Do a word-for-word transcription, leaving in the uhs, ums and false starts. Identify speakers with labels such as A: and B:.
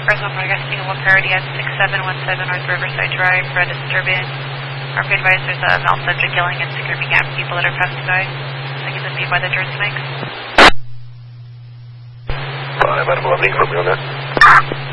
A: Fresno broadcasting one priority at six seven one seven North Riverside Drive for a disturbance. Our advisors of male subject yelling and screaming at people that are passing by. I get them made by the Jersey Mike's.
B: five out of eleven, confirm me on that.